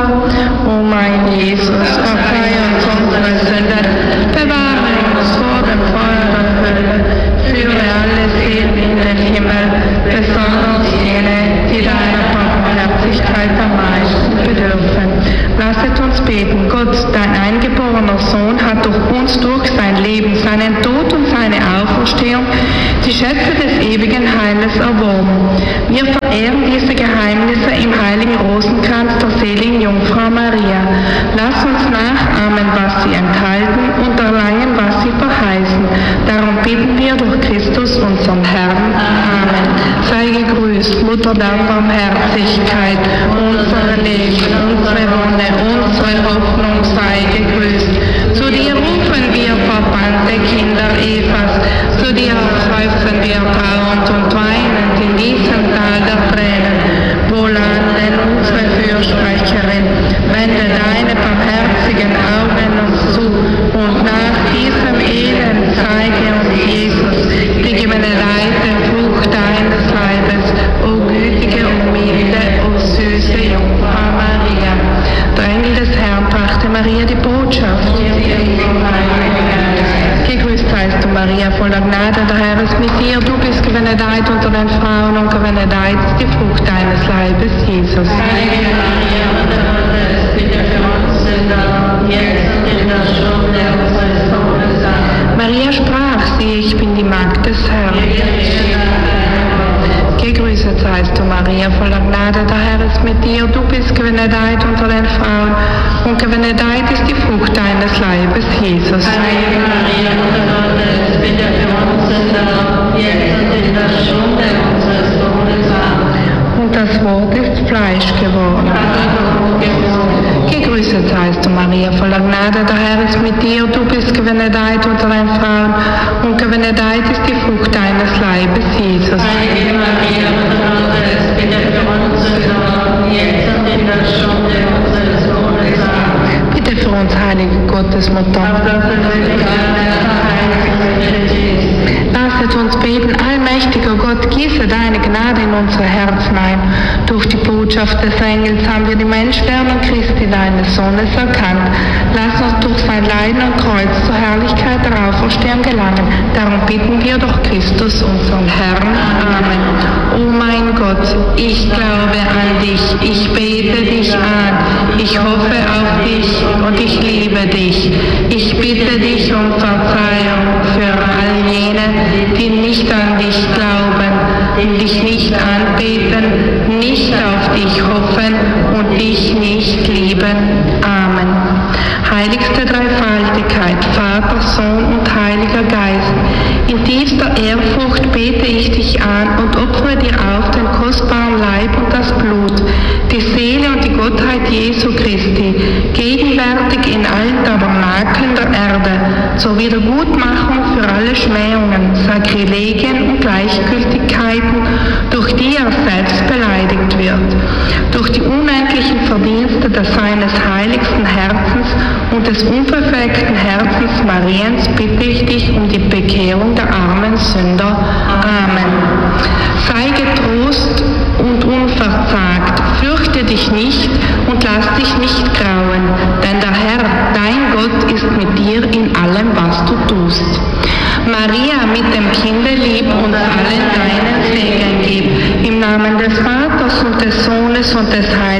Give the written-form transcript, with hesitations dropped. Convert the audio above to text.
O mein Jesus, verzeih uns unsere Sünden, bewahre uns vor dem Feuer der Hölle, führe alle Seelen in den Himmel, besonders jene, die deiner Barmherzigkeit am meisten bedürfen. Lasset uns beten. Gott, dein eingeborener Sohn, hat durch sein Leben, seinen Tod und seine Auferstehung die Schätze des ewigen Heiles erworben. Wir verehren diese Geheimnisse im heiligen Rosenkranz der seligen Jungfrau Maria. Lass uns nachahmen, was sie enthalten, und erlangen, was sie verheißen. Darum bitten wir durch Christus, unseren Herrn. Amen. Sei gegrüßt, Mutter der Barmherzigkeit, unsere Leben, unsere Wonne, unsere Hoffnung, sei gegrüßt. Zu dir rufen wir, verbannte Kinder Evas, zu dir seufzen wir trauernd und weinend in diesem Tal der Tränen. Wohlan denn unsere Fürsprecherin, wende deine barmherzigen Augen uns zu, und nach diesem Elend zeige uns Jesus, die gebenedeite Frucht deines Leibes, o gütige und milde, o süße Jungfrau Maria. Der Engel des Herrn brachte Maria die Botschaft. Gegrüßt seist du, Maria, voller Gnade, der Herr ist mit dir. Du bist gebenedeit unter den Frauen, und gebenedeit ist die Frucht deines Leibes, Jesus. Heilige Maria, Mutter Gottes, bitte für uns Sünder, jetzt und in der Stunde unseres Todes. Amen. Maria sprach, siehe, ich bin die Magd des Herrn. Gegrüßet seist du, Maria, voller Gnade, der Herr ist mit dir. Du bist gebenedeit unter den Frauen, und gebenedeit ist die Frucht deines Leibes, Jesus. Heilige Maria, Mutter Gottes, bitte für uns Sünder, jetzt und in der Stunde unseres Todes. Amen. Und das Wort ist Fleisch geworden. Gegrüßet seist du, Maria, voller Gnade, der Herr ist mit dir. Du bist gebenedeit unter den Frauen, und gebenedeit ist die Frucht deines Leibes, Jesus. Heilige Maria, Mutter Gottes, bitte für uns Sünder, jetzt und in der Stunde unseres Todes. Amen. Bitte für uns, heilige Gottesmutter. Lasset uns beten, allmächtiger Gott, gieße deine Gnade in unsere Herzen ein. Durch die Botschaft des Engels haben wir die Menschwerdung Christi, deines Sohnes, erkannt. Lass uns durch sein Leiden und Kreuz zur Herrlichkeit der Auferstehung gelangen. Darum bitten wir durch Christus, unseren Herrn. Amen. O mein Gott, ich glaube an dich, ich bete dich an, ich hoffe auf dich und ich liebe dich. Ich bitte dich um Verzeihung für all jene, die nicht an dich glauben, die dich nicht anbeten, nicht auf dich hoffen und dich nicht lieben. Amen. Heiligste Dreifaltigkeit, Vater, Sohn und Heiliger Geist, in tiefster Ehrfurcht bete ich dich an und opfere dir auf den kostbaren Leib und das Blut, die Seele und die Gottheit Jesu Christi, gegenwärtig in allen Tabernakeln der Erde, zur Wiedergutmachung für alle Schmähungen, Sakrilegien und Gleichgültigkeiten, durch die er selbst beleidigt wird. Durch die unendlichen Verdienste seines heiligsten Herzens und des unverfleckten Herzens Mariens bitte ich dich um die Bekehrung der armen Sünder. Amen. Sei getrost und unverzagt, fürchte dich nicht und lass dich nicht grauen, denn der Herr, dein Gott, ist mit dir in allem, was du tust. Maria, mit dem Kinde lieb uns allen deinen Segen gib, im Namen des Vaters und des Sohnes und des Heiligen